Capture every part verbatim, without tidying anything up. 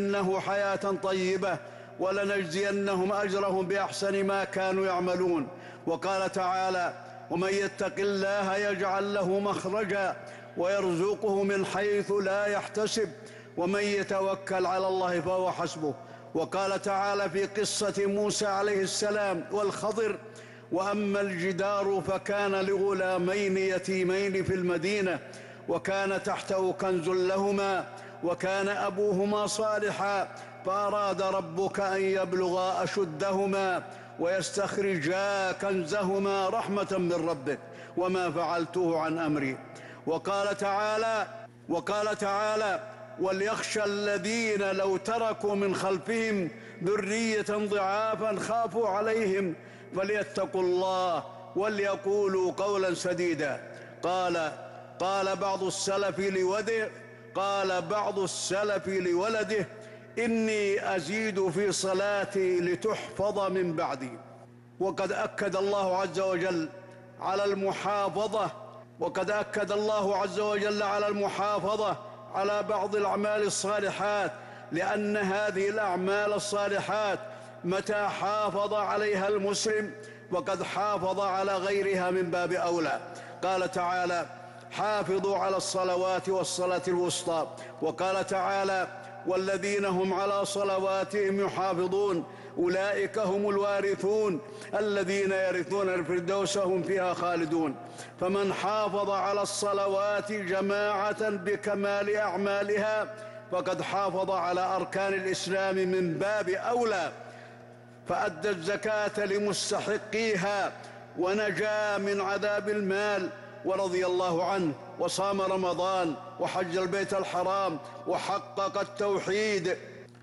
إنه حياة طيبة ولنجزينهم أجرهم بأحسن ما كانوا يعملون. وقال تعالى: ومن يتق الله يجعل له مخرجا ويرزقه من حيث لا يحتسب ومن يتوكل على الله فهو حسبه. وقال تعالى في قصة موسى عليه السلام والخضر: وأما الجدار فكان لغلامين يتيمين في المدينة وكان تحته كنز لهما وكان أبوهما صالحا فأراد ربك أن يبلغا أشدهما ويستخرجا كنزهما رحمة من ربك وما فعلته عن أمري. وقال تعالى وقال تعالى وليخشى الذين لو تركوا من خلفهم ذرية ضعافا خافوا عليهم فليتقوا الله وليقولوا قولا سديدا. قال قال بعض السلف لوده قال بعض السلف لولده: إني أزيد في صلاتي لتحفظ من بعدي. وقد أكد الله عز وجل على المحافظة وقد أكد الله عز وجل على المحافظة على بعض الأعمال الصالحات، لأن هذه الأعمال الصالحات متى حافظ عليها المسلم وقد حافظ على غيرها من باب أولى. قال تعالى: حافظوا على الصلوات والصلاة الوسطى. وقال تعالى: والذين هم على صلواتهم يحافظون أولئك هم الوارثون الذين يرثون الفردوس هم فيها خالدون. فمن حافظ على الصلوات جماعة بكمال أعمالها فقد حافظ على أركان الإسلام من باب أولى، فأدى الزكاة لمستحقيها ونجا من عذاب المال ورضي الله عنه وصام رمضان وحج البيت الحرام وحقق التوحيد.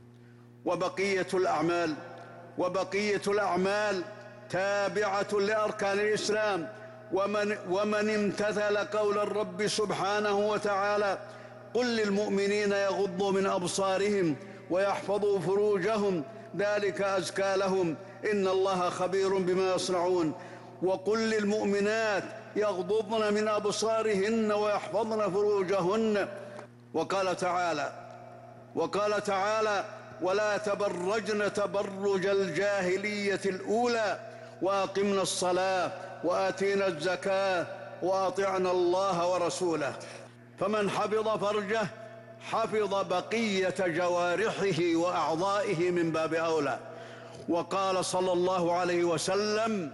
وبقية الأعمال وبقية الأعمال تابعة لأركان الإسلام. ومن, ومن امتثل قول الرب سبحانه وتعالى: قل للمؤمنين يغضوا من أبصارهم ويحفظوا فروجهم ذلك أزكى لهم إن الله خبير بما يصنعون. وقل للمؤمنات يغضضن من أبصارهن ويحفظن فروجهن. وقال تعالى وقال تعالى: ولا تبرجن تبرج الجاهلية الأولى وأقمنا الصلاة وآتينا الزكاة وأطعنا الله ورسوله. فمن حفظ فرجه حفظ بقية جوارحه وأعضائه من باب أولى. وقال صلى الله عليه وسلم: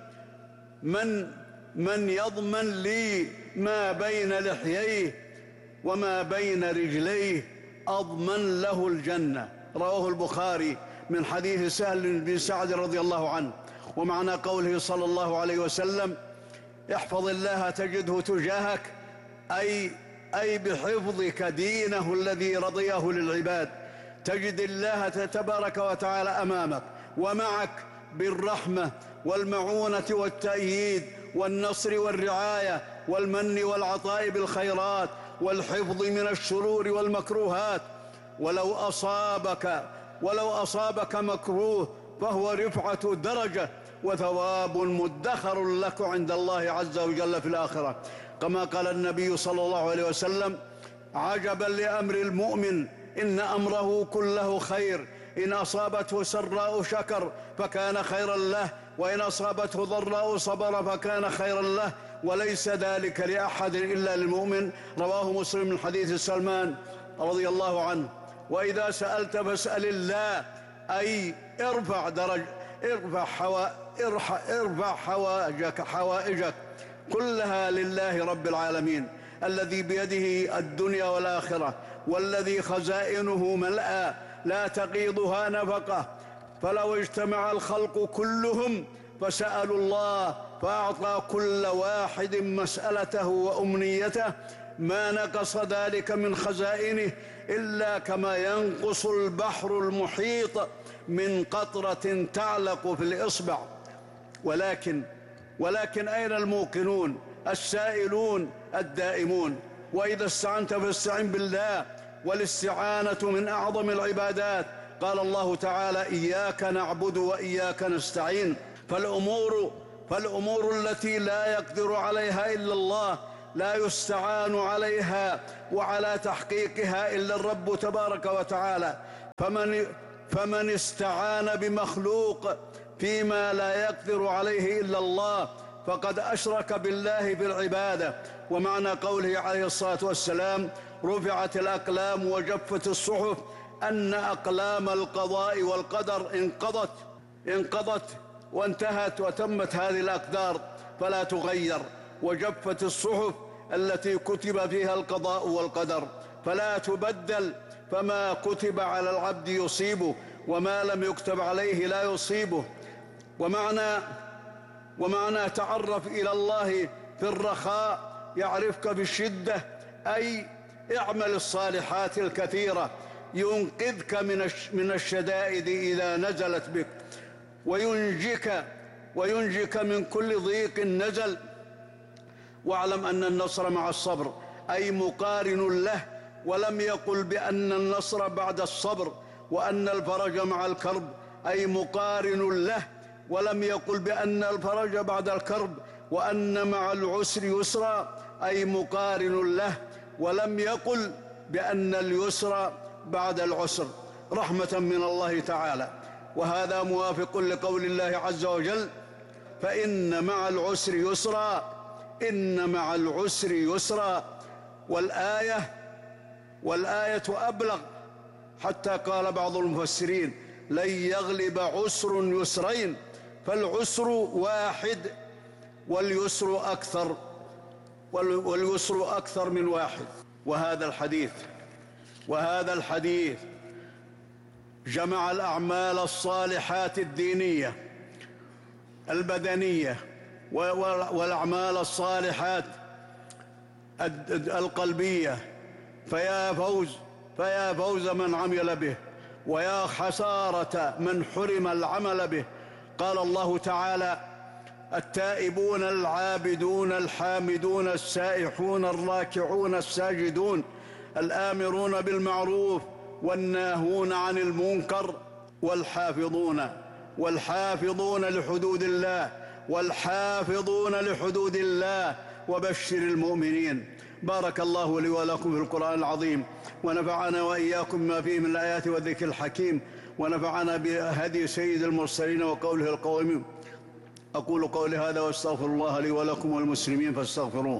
من من يضمن لي ما بين لحييه وما بين رجليه أضمن له الجنة. رواه البخاري من حديث سهل بن سعد رضي الله عنه. ومعنى قوله صلى الله عليه وسلم: احفظ الله تجده تجاهك، أي أي بحفظك دينه الذي رضيه للعباد تجد الله تبارك وتعالى أمامك ومعك بالرحمة والمعونة والتأييد والنصر والرعاية والمن والعطاء بالخيرات والحفظ من الشرور والمكروهات. ولو أصابك ولو أصابك مكروه فهو رفعة درجة وثواب مدخر لك عند الله عز وجل في الآخرة. كما قال النبي صلى الله عليه وسلم: عجبا لأمر المؤمن إن أمره كله خير، إن أصابته سراء شكر فكان خيرا له وإن أصابته ضراء صبر فكان خيرا له وليس ذلك لأحد إلا للمؤمن. رواه مسلم من حديث سلمان رضي الله عنه. وإذا سألت فاسأل الله، أي ارفع درج ارفع حوا ارفع, ارفع حوائجك حوائجك كلها لله رب العالمين الذي بيده الدنيا والآخرة والذي خزائنه ملأى لا تقيضها نفقة. فلو اجتمع الخلق كلهم فسألوا الله فأعطى كل واحد مسألته وأمنيته ما نقص ذلك من خزائنه إلا كما ينقص البحر المحيط من قطرة تعلق في الإصبع. ولكن ولكن أين الموقنون السائلون الدائمون؟ وإذا استعنت فاستعن بالله، والاستعانة من أعظم العبادات. قال الله تعالى: إياك نعبد وإياك نستعين. فالأمور فالأمور التي لا يقدر عليها إلا الله لا يستعان عليها وعلى تحقيقها إلا الرب تبارك وتعالى. فمن, فمن استعان بمخلوق فيما لا يقدر عليه إلا الله فقد أشرك بالله في العبادة. ومعنى قوله عليه الصلاة والسلام رفعت الأقلام وجفت الصحف أن أقلام القضاء والقدر انقضت انقضت وانتهت وتمت هذه الأقدار فلا تغير، وجفت الصحف التي كتب فيها القضاء والقدر فلا تبدل، فما كتب على العبد يصيبه وما لم يكتب عليه لا يصيبه. ومعنى ومعنى تعرف إلى الله في الرخاء يعرفك في الشدة، أي اعمل الصالحات الكثيرة ينقذك من الشدائد إذا نزلت بك، وينجيك وينجيك من كل ضيق نزل. واعلم أن النصر مع الصبر، أي مقارن له، ولم يقل بأن النصر بعد الصبر، وأن الفرج مع الكرب، أي مقارن له، ولم يقل بأن الفرج بعد الكرب، وأن مع العسر يسرا، أي مقارن له، ولم يقل بأن اليسر بعد العسر، رحمة من الله تعالى. وهذا موافق لقول الله عز وجل فإن مع العسر يسرا، إن مع العسر يسرا. والآية والآية أبلغ، حتى قال بعض المفسرين لن يغلب عسر يسرين، فالعسر واحد واليسر أكثر واليسر أكثر من واحد. وهذا الحديث وهذا الحديث جمع الأعمال الصالحات الدينية البدنية والأعمال الصالحات القلبية، فيا فوز فيا فوز من عمل به، ويا خسارة من حرم العمل به. قال الله تعالى التائبون العابدون الحامدون السائحون الراكعون الساجدون الآمرون بالمعروف والناهون عن المنكر والحافظون والحافظون لحدود الله والحافظون لحدود الله وبشر المؤمنين. بارك الله لي ولكم في القرآن العظيم، ونفعنا وإياكم ما فيه من الآيات والذكر الحكيم، ونفعنا بهدي سيد المرسلين وقوله القويم. أقول قولي هذا واستغفر الله لي ولكم والمسلمين فاستغفروه.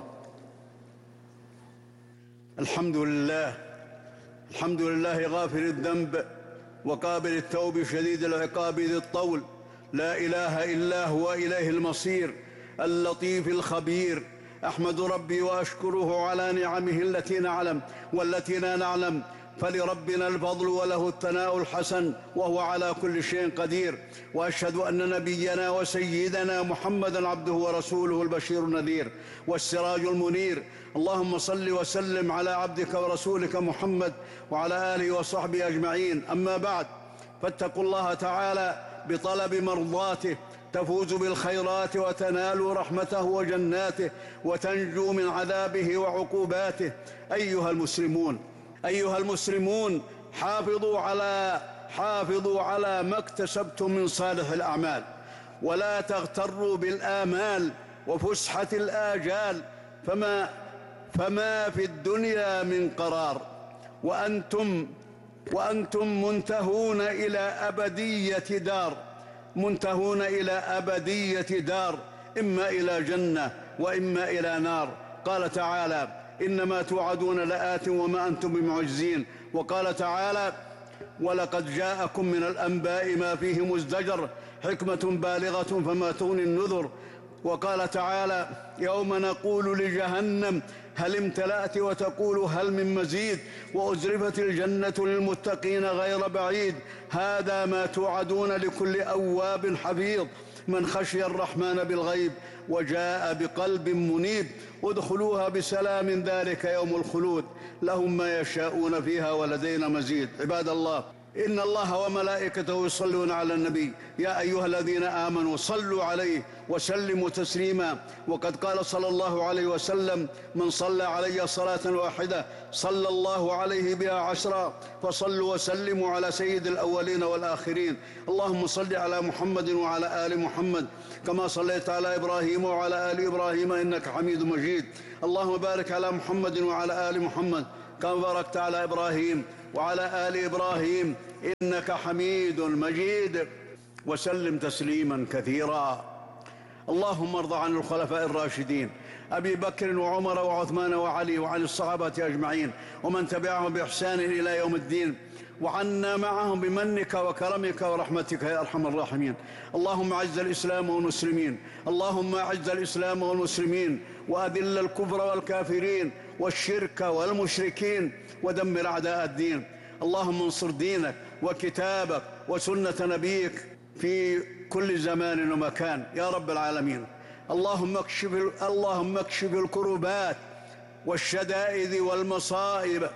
الحمد لله الحمد لله غافر الذنب وقابل التوب شديد العقاب ذي الطول، لا إله إلا هو إليه المصير، اللطيف الخبير. أحمد ربي وأشكره على نعمه التي نعلم والتي لا نعلم، فلربنا الفضل وله الثناء الحسن وهو على كل شيء قدير. وأشهد أن نبينا وسيدنا محمدًا عبده ورسوله البشير النذير والسراج المنير. اللهم صل وسلم على عبدك ورسولك محمد وعلى آله وصحبه أجمعين. أما بعد، فاتقوا الله تعالى بطلب مرضاته تفوز بالخيرات وتنالوا رحمته وجناته وتنجو من عذابه وعقوباته. أيها المسلمون أيها المسلمون حافظوا على حافظوا على ما اكتسبتم من صالح الأعمال، ولا تغتروا بالآمال وفسحة الآجال، فما فما في الدنيا من قرار، وأنتم وأنتم منتهون إلى أبدية دار منتهون إلى أبدية دار، إما إلى جنة وإما إلى نار. قال تعالى إنما توعدون لآت وما أنتم بمعجزين. وقال تعالى ولقد جاءكم من الأنباء ما فيه مزدجر، حكمة بالغة فما تغني النذر. وقال تعالى يوم نقول لجهنم هل امتلأت وتقول هل من مزيد، وأزرفت الجنة للمتقين غير بعيد. هذا ما توعدون لكل أواب حفيظ من خشي الرحمن بالغيب وجاء بقلب منيب. ادخلوها بسلام ذلك يوم الخلود، لهم ما يشاءون فيها ولدينا مزيد. عباد الله، إن الله وملائكته يصلون على النبي يا أيها الذين آمنوا صلوا عليه وسلموا تسليما. وقد قال صلى الله عليه وسلم من صلى علي صلاة واحدة صلى الله عليه بها عشرا، فصلوا وسلموا على سيد الأولين والآخرين. اللهم صل على محمد وعلى آل محمد كما صليت على إبراهيم وعلى آل إبراهيم إنك حميد مجيد. اللهم بارك على محمد وعلى آل محمد كما باركت على إبراهيم وعلى آل إبراهيم إنك حميد مجيد، وسلم تسليما كثيرا. اللهم ارض عن الخلفاء الراشدين أبي بكر وعمر وعثمان وعلي، وعن الصحابة أجمعين ومن تبعهم بإحسان إلى يوم الدين، وعنا معهم بمنك وكرمك ورحمتك يا أرحم الراحمين. اللهم أعز الإسلام والمسلمين، اللهم أعز الإسلام والمسلمين، وأذل الكفر والكافرين والشرك والمشركين، ودمر أعداء الدين. اللهم انصر دينك وكتابك وسنة نبيك في كل زمان ومكان يا رب العالمين. اللهم اكشف اللهم اكشف الكربات والشدائد والمصائب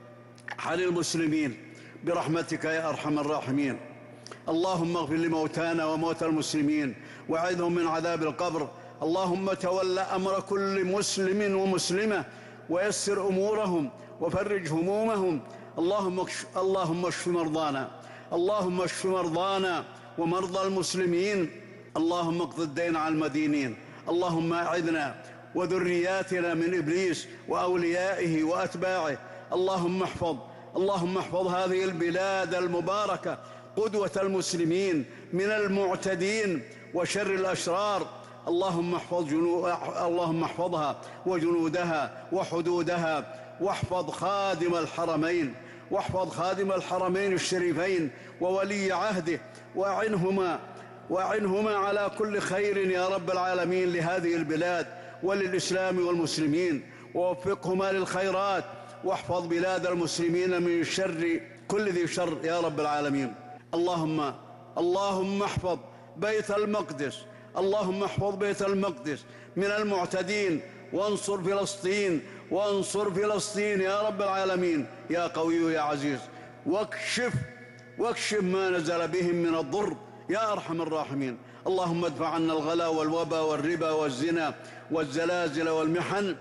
عن المسلمين برحمتك يا أرحم الراحمين. اللهم اغفر لموتانا وموتى المسلمين وأعذهم من عذاب القبر. اللهم تول أمر كل مسلم ومسلمة ويسر أمورهم وفرج همومهم. اللهم اكشف اللهم اشف مرضانا اللهم اشف مرضانا ومرضى المسلمين. اللهم اقض الدين على المدينين. اللهم أعذنا وذرياتنا من إبليس وأوليائه وأتباعه. اللهم احفظ اللهم احفظ هذه البلاد المباركة قدوة المسلمين من المعتدين وشر الأشرار. اللهم احفظ جنو... اللهم احفظها وجنودها وحدودها، واحفظ خادم الحرمين واحفظ خادم الحرمين الشريفين وولي عهده، وأعنهما وأعنهما على كل خير يا رب العالمين لهذه البلاد وللإسلام والمسلمين، ووفقهما للخيرات، واحفظ بلاد المسلمين من شر كل ذي شر يا رب العالمين. اللهم اللهم احفظ بيت المقدس اللهم احفظ بيت المقدس من المعتدين، وانصر فلسطين وانصر فلسطين يا رب العالمين يا قوي يا عزيز، واكشف واكشف ما نزل بهم من الضر يا أرحم الراحمين. اللهم ادفع عنا الغلا والوبا والربا والزنا والزلازل والمحن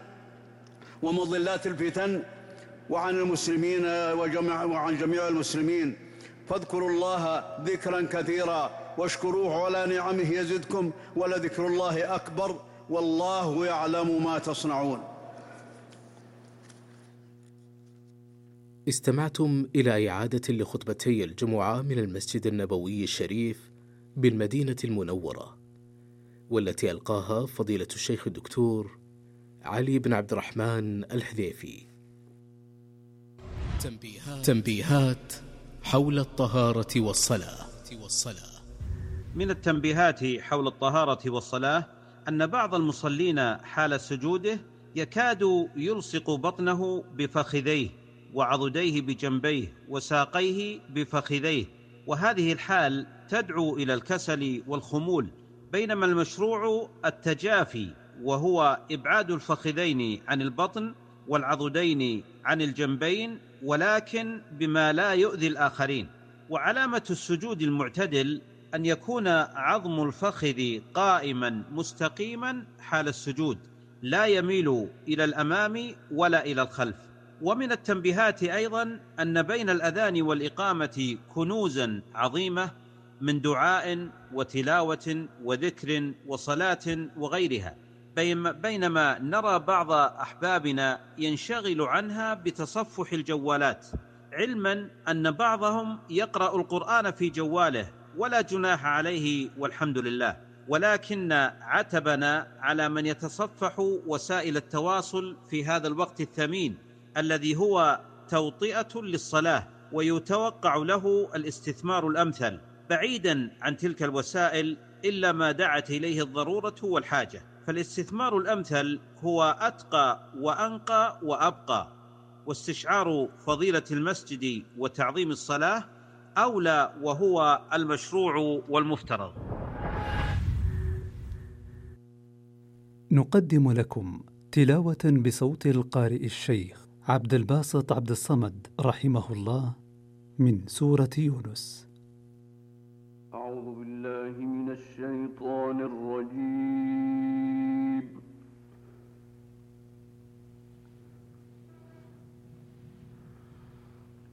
ومضلات الفتن وعن المسلمين وجميع وعن جميع المسلمين. فاذكروا الله ذكرا كثيرا واشكروه على نعمه يزدكم، ولذكر الله أكبر، والله يعلم ما تصنعون. استمعتم إلى إعادة لخطبتي الجمعة من المسجد النبوي الشريف بالمدينة المنورة، والتي ألقاها فضيلة الشيخ الدكتور علي بن عبد الرحمن الحذيفي. تنبيهات, تنبيهات حول الطهارة والصلاة. من التنبيهات حول الطهارة والصلاة أن بعض المصلين حال سجوده يكاد يلصق بطنه بفخذيه وعضديه بجنبيه وساقيه بفخذيه، وهذه الحال تدعو إلى الكسل والخمول، بينما المشروع التجافي، وهو إبعاد الفخذين عن البطن والعضدين عن الجنبين، ولكن بما لا يؤذي الآخرين. وعلامة السجود المعتدل أن يكون عظم الفخذ قائما مستقيما حال السجود، لا يميل إلى الأمام ولا إلى الخلف. ومن التنبيهات أيضا أن بين الأذان والإقامة كنوزا عظيمة من دعاء وتلاوة وذكر وصلاة وغيرها، بينما نرى بعض أحبابنا ينشغل عنها بتصفح الجوالات، علما أن بعضهم يقرأ القرآن في جواله ولا جناح عليه والحمد لله، ولكن عتبنا على من يتصفح وسائل التواصل في هذا الوقت الثمين الذي هو توطئة للصلاة، ويتوقع له الاستثمار الأمثل بعيدا عن تلك الوسائل إلا ما دعت إليه الضرورة والحاجة. فالاستثمار الأمثل هو أتقى وأنقى وأبقى، واستشعار فضيلة المسجد وتعظيم الصلاة أولى وهو المشروع والمفترض. نقدم لكم تلاوة بصوت القارئ الشيخ عبد الباسط عبد الصمد رحمه الله من سورة يونس. أعوذ بالله من الشيطان الرجيم.